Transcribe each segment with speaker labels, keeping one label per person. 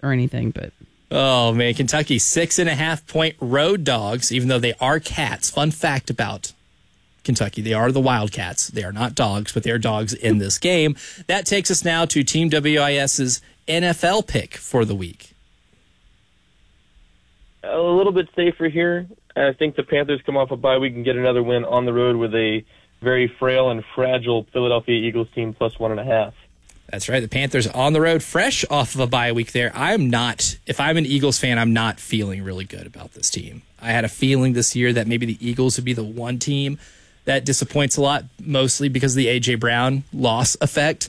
Speaker 1: or anything, but.
Speaker 2: Oh, man. Kentucky, 6.5-point road dogs, even though they are cats. Fun fact about Kentucky. They are the Wildcats. They are not dogs, but they are dogs in this game. That takes us now to Team WIS's NFL pick for the week.
Speaker 3: A little bit safer here. I think the Panthers come off a bye week and get another win on the road with a very frail and fragile Philadelphia Eagles team plus 1.5.
Speaker 2: That's right. The Panthers on the road, fresh off of a bye week there. If I'm an Eagles fan, I'm not feeling really good about this team. I had a feeling this year that maybe the Eagles would be the one team that disappoints a lot, mostly because of the A.J. Brown loss effect.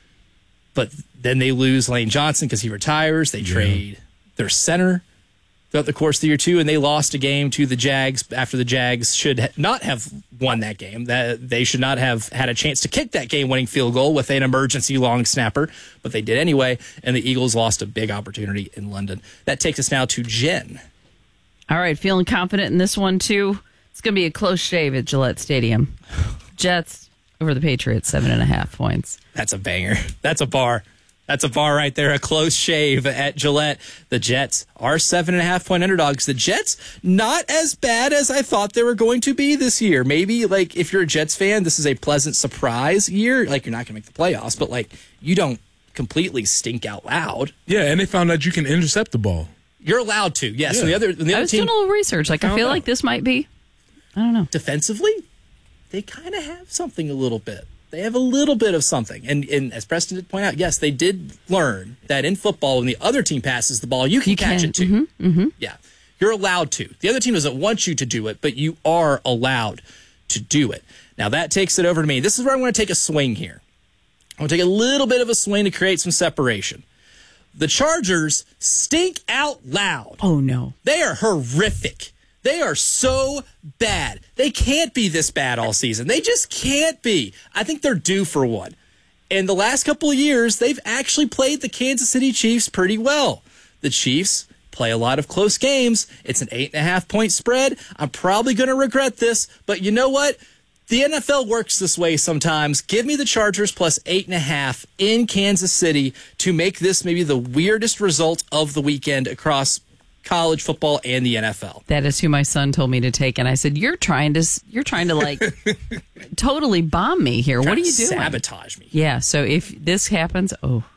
Speaker 2: But then they lose Lane Johnson because he retires. They trade their center throughout the course of the year, too, and they lost a game to the Jags after the Jags should not have won that game. That they should not have had a chance to kick that game-winning field goal with an emergency long snapper, but they did anyway, and the Eagles lost a big opportunity in London. That takes us now to Jen.
Speaker 1: All right, feeling confident in this one, too. It's going to be a close shave at Gillette Stadium. Jets over the Patriots, 7.5 points.
Speaker 2: That's a banger. That's a bar. That's a bar right there, a close shave at Gillette. The Jets are 7.5-point underdogs. The Jets, not as bad as I thought they were going to be this year. Maybe, like, if you're a Jets fan, this is a pleasant surprise year. Like, you're not going to make the playoffs, but, like, you don't completely stink out loud.
Speaker 4: Yeah, and they found out you can intercept the ball.
Speaker 2: You're allowed to, yes.
Speaker 4: Yeah.
Speaker 2: I
Speaker 1: was doing a little research. Like, I feel like this might be, I don't know.
Speaker 2: Defensively, they kind of have something a little bit. They have a little bit of something. And as Preston did point out, yes, they did learn that in football, when the other team passes the ball, you can catch it too. Yeah. You're allowed to. The other team doesn't want you to do it, but you are allowed to do it. Now, that takes it over to me. This is where I'm going to take a swing here. I'm going to take a little bit of a swing to create some separation. The Chargers stink out loud.
Speaker 1: Oh, no.
Speaker 2: They are horrific. They are so bad. They can't be this bad all season. They just can't be. I think they're due for one. In the last couple of years, they've actually played the Kansas City Chiefs pretty well. The Chiefs play a lot of close games. It's an 8.5-point spread. I'm probably going to regret this, but you know what? The NFL works this way sometimes. Give me the Chargers plus 8.5 in Kansas City to make this maybe the weirdest result of the weekend across college football and the NFL.
Speaker 1: That is who my son told me to take, and I said, "You're trying to like totally bomb me here. What are you doing?
Speaker 2: Sabotage me."
Speaker 1: Yeah. So if this happens,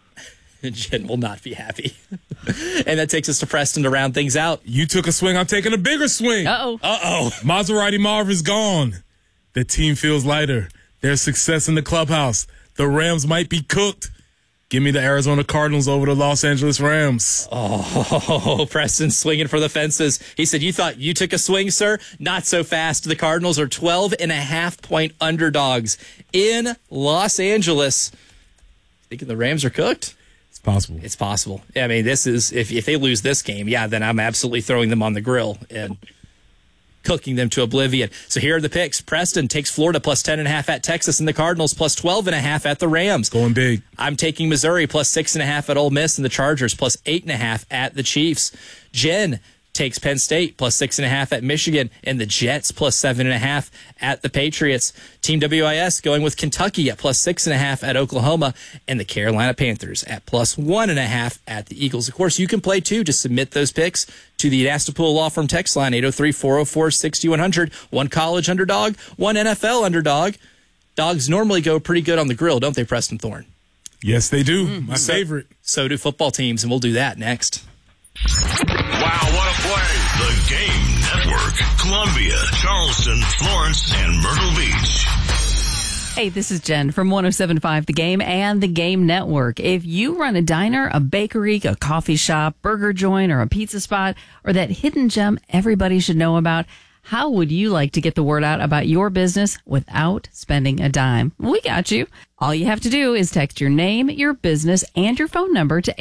Speaker 2: Jen will not be happy. And that takes us to Preston to round things out.
Speaker 4: You took a swing. I'm taking a bigger swing.
Speaker 1: Uh-oh.
Speaker 4: Maserati Marv is gone. The team feels lighter. There's success in the clubhouse. The Rams might be cooked. Give me the Arizona Cardinals over the Los Angeles Rams.
Speaker 2: Oh, Preston swinging for the fences. He said, you thought you took a swing, sir? Not so fast. The Cardinals are 12.5-point underdogs in Los Angeles. Thinking the Rams are cooked?
Speaker 4: It's possible.
Speaker 2: It's possible. I mean, this is, if they lose this game, then I'm absolutely throwing them on the grill and cooking them to oblivion. So here are the picks. Preston takes Florida plus 10.5 at Texas, and the Cardinals plus 12.5 at the Rams.
Speaker 4: Going big.
Speaker 2: I'm taking Missouri plus 6.5 at Ole Miss, and the Chargers plus 8.5 at the Chiefs. Jen takes Penn State plus 6.5 at Michigan, and the Jets plus 7.5 at the Patriots. Team WIS going with Kentucky at plus 6.5 at Oklahoma, and the Carolina Panthers at plus 1.5 at the Eagles. Of course, you can play too. Just submit those picks to the Nastapool Law Firm text line, 803-404-6100. One college underdog, one NFL underdog. Dogs normally go pretty good on the grill, don't they, Preston Thorne?
Speaker 4: Yes, they do. My favorite.
Speaker 2: So do football teams, and we'll do that next.
Speaker 5: Wow, what a play. The Game Network. Columbia, Charleston, Florence, and Myrtle Beach.
Speaker 1: Hey, this is Jen from 107.5 The Game and The Game Network. If you run a diner, a bakery, a coffee shop, burger joint, or a pizza spot, or that hidden gem everybody should know about, how would you like to get the word out about your business without spending a dime? We got you. All you have to do is text your name, your business, and your phone number to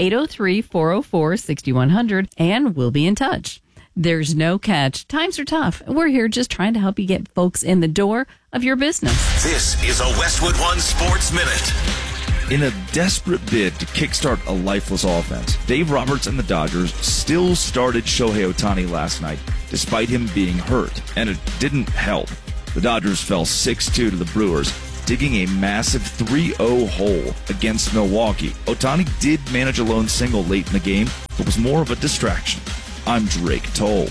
Speaker 1: 803-404-6100, and we'll be in touch. There's no catch. Times are tough. We're here just trying to help you get folks in the door of your business.
Speaker 5: This is a Westwood One Sports Minute.
Speaker 6: In a desperate bid to kickstart a lifeless offense, Dave Roberts and the Dodgers still started Shohei Ohtani last night, despite him being hurt, and it didn't help. The Dodgers fell 6-2 to the Brewers, digging a massive 3-0 hole against Milwaukee. Ohtani did manage a lone single late in the game, but was more of a distraction. I'm Drake Toll.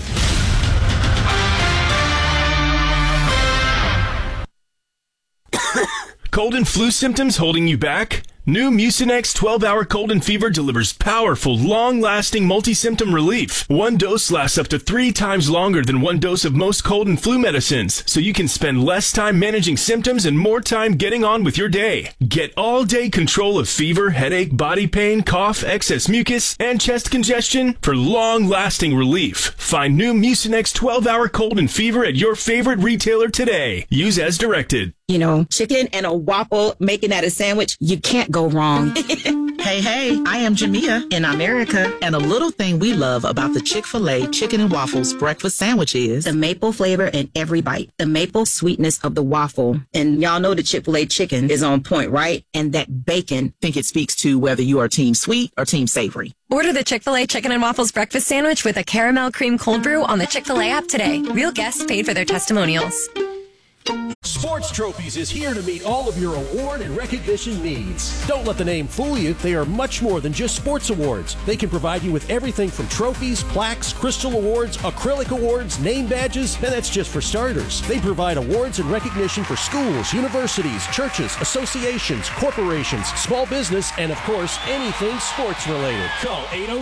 Speaker 7: Cold and flu symptoms holding you back? New Mucinex 12-hour cold and fever delivers powerful, long-lasting multi-symptom relief. One dose lasts up to 3 times longer than one dose of most cold and flu medicines, so you can spend less time managing symptoms and more time getting on with your day. Get all-day control of fever, headache, body pain, cough, excess mucus, and chest congestion for long-lasting relief. Find new Mucinex 12-hour cold and fever at your favorite retailer today. Use as directed.
Speaker 8: You know, chicken and a waffle, making that a sandwich, you can't go wrong.
Speaker 9: Hey, I am Jamia in America. And a little thing we love about the Chick-fil-A Chicken and Waffles breakfast sandwich is
Speaker 8: the maple flavor in every bite, the maple sweetness of the waffle. And y'all know the Chick-fil-A chicken is on point, right? And that bacon.
Speaker 9: I think it speaks to whether you are team sweet or team savory.
Speaker 10: Order the Chick-fil-A Chicken and Waffles breakfast sandwich with a caramel cream cold brew on the Chick-fil-A app today. Real guests paid for their testimonials.
Speaker 11: Sports Trophies is here to meet all of your award and recognition needs. Don't let the name fool you. They are much more than just sports awards. They can provide you with everything from trophies, plaques, crystal awards, acrylic awards, name badges, and that's just for starters. They provide awards and recognition for schools, universities, churches, associations, corporations, small business, and of course, anything sports related. Call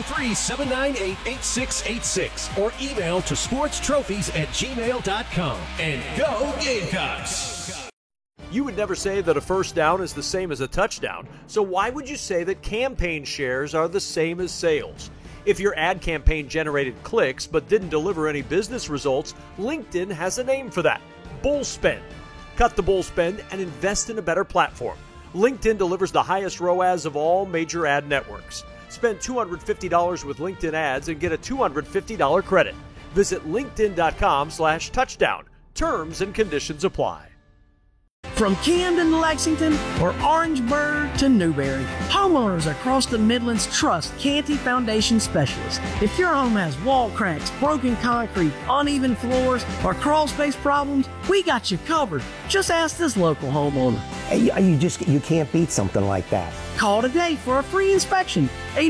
Speaker 11: 803-798-8686 or email to sportstrophies@gmail.com. And go Gamecocks!
Speaker 12: You would never say that a first down is the same as a touchdown, so why would you say that campaign shares are the same as sales? If your ad campaign generated clicks but didn't deliver any business results, LinkedIn has a name for that: bull spend. Cut the bull spend and invest in a better platform. LinkedIn delivers the highest ROAS of all major ad networks. Spend $250 with LinkedIn ads and get a $250 credit. Visit linkedin.com/touchdown. Terms and conditions apply.
Speaker 13: From Camden to Lexington or Orangeburg to Newberry, homeowners across the Midlands trust Canty Foundation Specialists. If your home has wall cracks, broken concrete, uneven floors, or crawl space problems, we got you covered. Just ask this local homeowner.
Speaker 14: You can't beat something like that.
Speaker 13: Call today for a free inspection,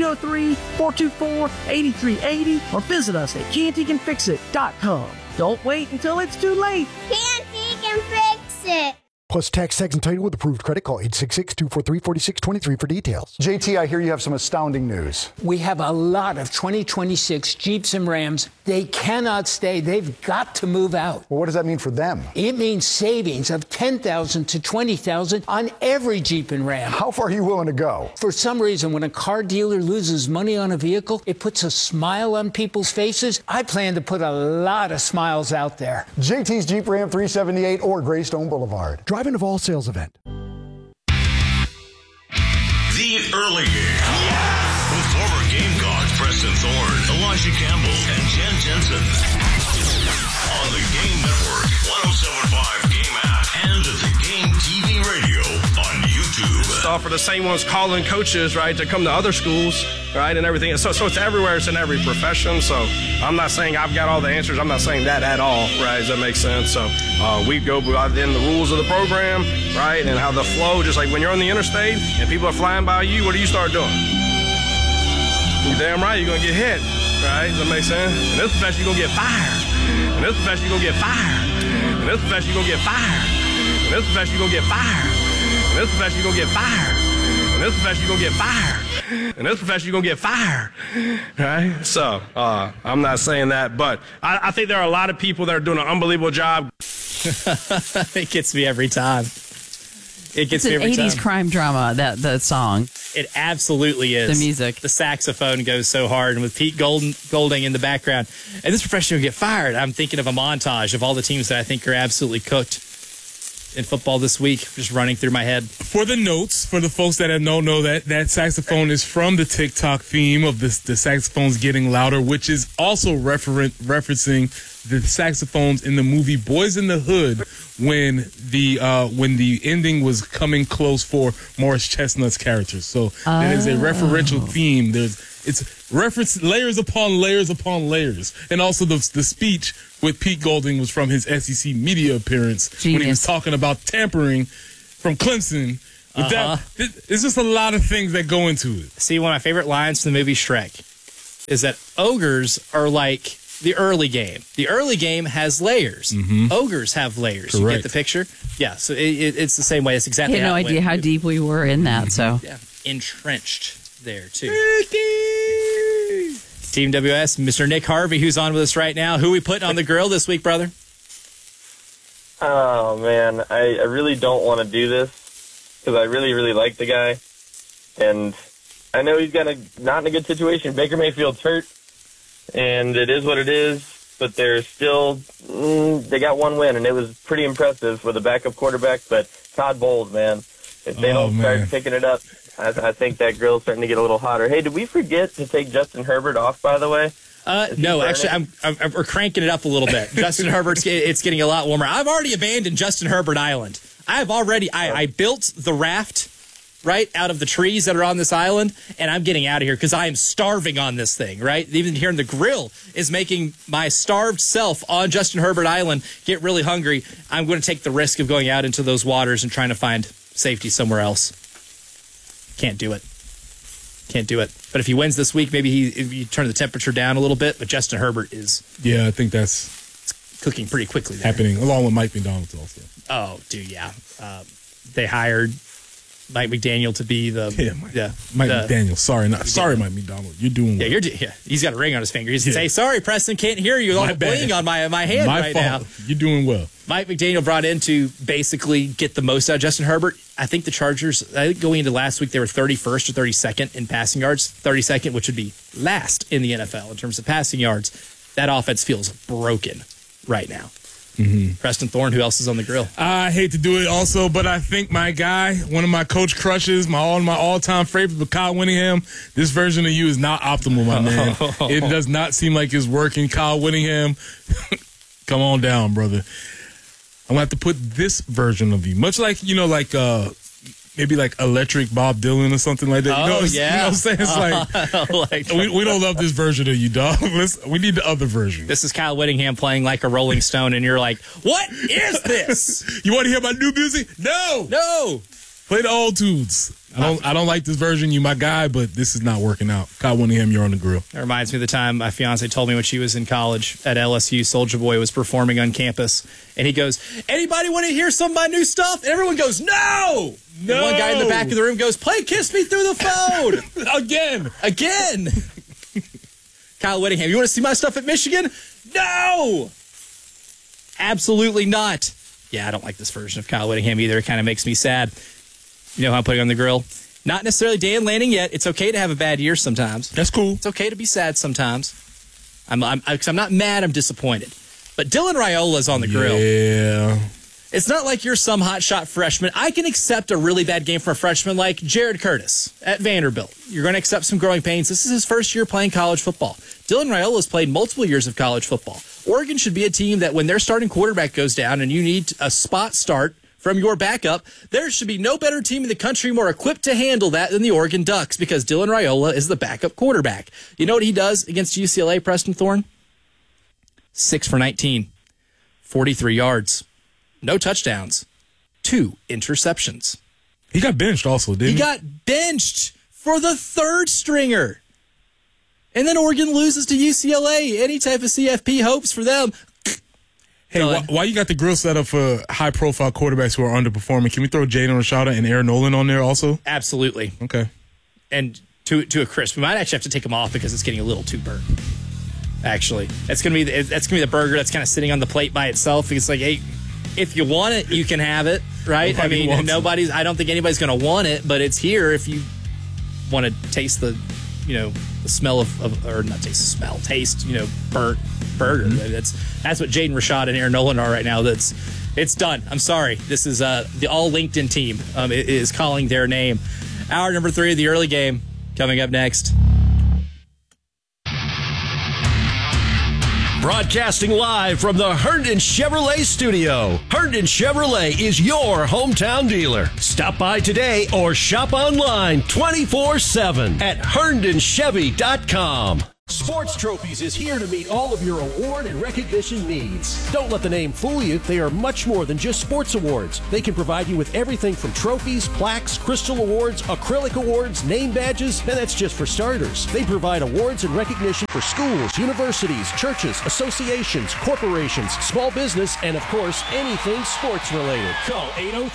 Speaker 13: 803-424-8380, or visit us at cantycanfixit.com. Don't wait until it's too late.
Speaker 15: Canty can fix it.
Speaker 16: Plus tax and title with approved credit. Call 866-243-4623 for details. JT, I hear you have some astounding news.
Speaker 17: We have a lot of 2026 Jeeps and Rams. They cannot stay. They've got to move out.
Speaker 16: Well, what does that mean for them?
Speaker 17: It means savings of $10,000 to $20,000 on every Jeep and Ram.
Speaker 16: How far are you willing to go?
Speaker 17: For some reason, when a car dealer loses money on a vehicle, it puts a smile on people's faces. I plan to put a lot of smiles out there.
Speaker 16: JT's Jeep Ram 378 or Greystone Boulevard. Drive-in of all sales event.
Speaker 5: The Early Game. Yes! With former Gamecocks Preston Thorne, Elijah Campbell, and Jen Jensen. On the Game Network, 107.5 Game app, and the Game TV radio on YouTube.
Speaker 18: So for the same ones calling coaches, right, to come to other schools, right, and everything. So it's everywhere. It's in every profession. So I'm not saying I've got all the answers. I'm not saying that at all, right? Does that make sense? So we go within the rules of the program, right, and how the flow, just like when you're on the interstate and people are flying by you, what do you start doing? You're damn right, you're going to get hit, right? Does that make sense? In this profession, you're going to get fired. In this profession, you're going to get fired. In this profession, you're going to get fired. In this profession, you're going to get fired. In this profession, you're going to get fired. In this profession, you're going to get fired. In this profession, you're going to get fired. Right? So, I'm not saying that, but I think there are a lot of people that are doing an unbelievable job.
Speaker 2: It gets me every time. It gets me every time.
Speaker 1: It's an 80s crime drama, the song.
Speaker 2: It absolutely is.
Speaker 1: The music.
Speaker 2: The saxophone goes so hard, and with Pete Golding in the background. And this professional will get fired. I'm thinking of a montage of all the teams that I think are absolutely cooked in football this week, just running through my head.
Speaker 4: For the notes, for the folks that don't know that saxophone is from the TikTok theme of the saxophones getting louder, which is also referencing the saxophones in the movie Boys in the Hood when the ending was coming close for Morris Chestnut's character. So that is a referential theme. It's reference layers upon layers upon layers. And also the speech with Pete Golding was from his SEC media appearance. Genius. When he was talking about tampering from Clemson. It's just a lot of things that go into it.
Speaker 2: See, one of my favorite lines from the movie Shrek. is that ogres are like the early game. The early game has layers. Ogres have layers.
Speaker 4: Correct.
Speaker 2: You get the picture? Yeah, so it's the same way. It's exactly
Speaker 1: I had no
Speaker 2: how it
Speaker 1: idea
Speaker 2: went.
Speaker 1: how deep we were in that. So
Speaker 2: Yeah, entrenched there, too. Team WS, Mr. Nick Harvey, who's on with us right now. Who we putting on the grill this week, brother?
Speaker 3: Oh, man, I really don't want to do this because I really, really like the guy. And I know he's not in a good situation. Baker Mayfield's hurt, and it is what it is. But they're still, they got one win, and it was pretty impressive with a backup quarterback. But Todd Bowles, man, if they don't start picking it up, I think that grill's starting to get a little hotter. Hey, did we forget to take Justin Herbert off, by the way?
Speaker 2: No, actually, we're cranking it up a little bit. Justin Herbert's it's getting a lot warmer. I've already abandoned Justin Herbert Island. I built the raft right out of the trees that are on this island, and I'm getting out of here because I am starving on this thing, right? Even here in the grill is making my starved self on Justin Herbert Island get really hungry. I'm going to take the risk of going out into those waters and trying to find safety somewhere else. Can't do it. But if he wins this week, maybe you turn the temperature down a little bit. But Justin Herbert is
Speaker 4: I think that's
Speaker 2: cooking pretty quickly there.
Speaker 4: happening along with Mike McDonald also.
Speaker 2: Oh, dude, yeah. They hired Mike McDaniel to be
Speaker 4: Mike McDaniel. Sorry, Mike McDonald. You're doing well.
Speaker 2: He's got a ring on his finger. He's going to say, sorry, Preston, can't hear you with all the bling on my hand
Speaker 4: my
Speaker 2: right
Speaker 4: fault.
Speaker 2: now.
Speaker 4: You're doing well.
Speaker 2: Mike McDaniel brought in to basically get the most out of Justin Herbert. I think the Chargers, going into last week, they were 31st or 32nd in passing yards. 32nd, which would be last in the NFL in terms of passing yards. That offense feels broken right now. Preston Thorne, who else is on the grill?
Speaker 4: I hate to do it also, but I think my guy, one of my coach crushes, my all-time favorite, but Kyle Whittingham, this version of you is not optimal, my man. It does not seem like it's working. Kyle Whittingham, come on down, brother. I'm going to have to put this version of you, much like, maybe like Electric Bob Dylan or something like that. You know what I'm saying? It's like, we don't love this version of you, dog. We need the other version.
Speaker 2: This is Kyle Whittingham playing like a Rolling Stone, and you're like, what is this?
Speaker 4: You want to hear my new music? No. Play the old tunes. I don't like this version. You my guy, but this is not working out. Kyle Whittingham, you're on the grill.
Speaker 2: That reminds me of the time my fiance told me when she was in college at LSU, Soulja Boy was performing on campus, and he goes, anybody want to hear some of my new stuff? And everyone goes, no! And one guy in the back of the room goes, play Kiss Me Through the Phone! Again! Kyle Whittingham, you want to see my stuff at Michigan? No! Absolutely not. Yeah, I don't like this version of Kyle Whittingham either. It kind of makes me sad. You know how I'm putting on the grill? Not necessarily Dan Lanning yet. It's okay to have a bad year sometimes.
Speaker 4: That's cool.
Speaker 2: It's okay to be sad sometimes. I'm not mad. I'm disappointed. But Dylan Raiola's on the grill.
Speaker 4: Yeah.
Speaker 2: It's not like you're some hotshot freshman. I can accept a really bad game for a freshman like Jared Curtis at Vanderbilt. You're going to accept some growing pains. This is his first year playing college football. Dylan Raiola has played multiple years of college football. Oregon should be a team that when their starting quarterback goes down and you need a spot start from your backup, there should be no better team in the country more equipped to handle that than the Oregon Ducks because Dylan Raiola is the backup quarterback. You know what he does against UCLA, Preston Thorne? 6 for 19, 43 yards, no touchdowns, 2 interceptions.
Speaker 4: He got benched also, didn't he?
Speaker 2: He got benched for the third stringer. And then Oregon loses to UCLA. Any type of CFP hopes for them.
Speaker 4: Hey, why you got the grill set up for high-profile quarterbacks who are underperforming? Can we throw Jaden Rashada and Aaron Nolan on there also?
Speaker 2: Absolutely.
Speaker 4: Okay.
Speaker 2: And to a crisp. We might actually have to take them off because it's getting a little too burnt. Actually, that's gonna be the burger that's kind of sitting on the plate by itself. It's like, hey, if you want it, you can have it, right? I mean, I don't think anybody's gonna want it, but it's here if you want to taste the smell taste burnt burger. Mm-hmm. That's what Jaden Rashad and Aaron Nolan are right now. It's done. I'm sorry. This is the all LinkedIn team is calling their name. Hour number 3 of the early game coming up next.
Speaker 11: Broadcasting live from the Herndon Chevrolet studio. Herndon Chevrolet is your hometown dealer. Stop by today or shop online 24/7 at herndonchevy.com. Sports Trophies is here to meet all of your award and recognition needs. Don't let the name fool you. They are much more than just sports awards. They can provide you with everything from trophies, plaques, crystal awards, acrylic awards, name badges, and that's just for starters. They provide awards and recognition for schools, universities, churches, associations, corporations, small business, and of course, anything sports related. Call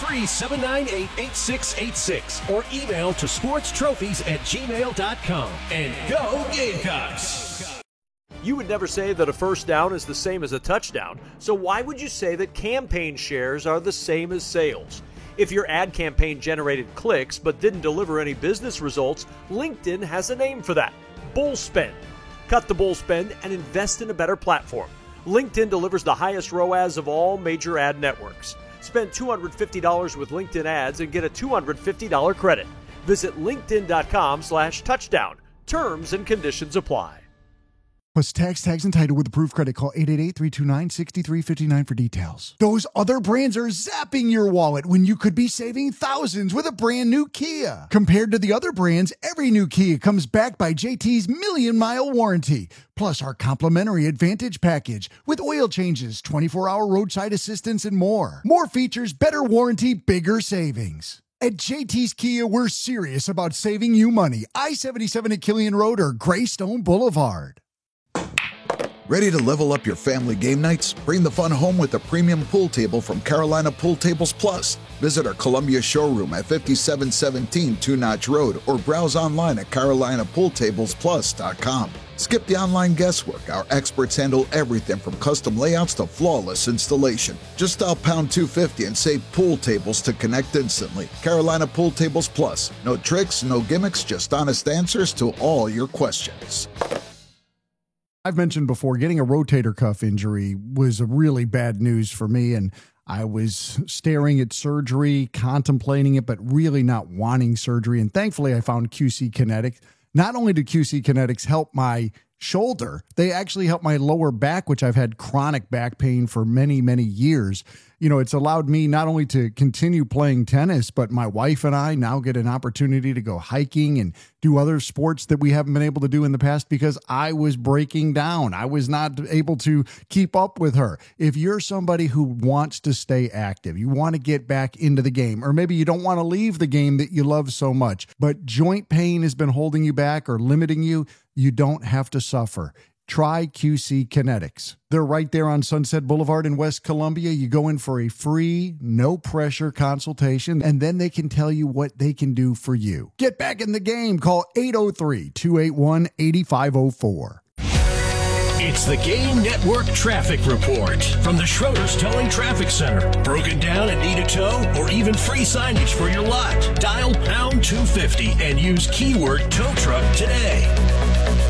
Speaker 11: 803-798-8686 or email to sportstrophies@gmail.com. And go Gamecocks!
Speaker 12: You would never say that a first down is the same as a touchdown, so why would you say that campaign shares are the same as sales? If your ad campaign generated clicks but didn't deliver any business results, LinkedIn has a name for that: bull spend. Cut the bull spend and invest in a better platform. LinkedIn delivers the highest ROAS of all major ad networks. Spend $250 with LinkedIn ads and get a $250 credit. Visit linkedin.com/touchdown. Terms and conditions apply.
Speaker 16: Plus tax and title with approved credit. Call 888-329-6359 for details. Those other brands are zapping your wallet when you could be saving thousands with a brand new Kia. Compared to the other brands, every new Kia comes backed by JT's million-mile warranty. Plus our complimentary Advantage package with oil changes, 24-hour roadside assistance, and more. More features, better warranty, bigger savings. At JT's Kia, we're serious about saving you money. I-77 at Killian Road or Greystone Boulevard.
Speaker 19: Ready to level up your family game nights? Bring the fun home with a premium pool table from Carolina Pool Tables Plus. Visit our Columbia showroom at 5717 Two Notch Road or browse online at carolinapooltablesplus.com. Skip the online guesswork. Our experts handle everything from custom layouts to flawless installation. Just dial pound 250 and save pool tables to connect instantly. Carolina Pool Tables Plus. No tricks, no gimmicks, just honest answers to all your questions.
Speaker 16: I've mentioned before, getting a rotator cuff injury was a really bad news for me, and I was staring at surgery, contemplating it, but really not wanting surgery. And thankfully, I found QC Kinetics. Not only did QC Kinetics help my shoulder, they actually helped my lower back, which I've had chronic back pain for many, many years. You know, it's allowed me not only to continue playing tennis, but my wife and I now get an opportunity to go hiking and do other sports that we haven't been able to do in the past because I was breaking down. I was not able to keep up with her. If you're somebody who wants to stay active, you want to get back into the game, or maybe you don't want to leave the game that you love so much, but joint pain has been holding you back or limiting you, you don't have to suffer. Try QC Kinetics. They're right there on Sunset Boulevard in West Columbia. You go in for a free, no-pressure consultation, and then they can tell you what they can do for you. Get back in the game. Call 803-281-8504.
Speaker 11: It's the Game Network Traffic Report from the Schroeder's Towing Traffic Center. Broken down and need a tow or even free signage for your lot? Dial pound 250 and use keyword tow truck today.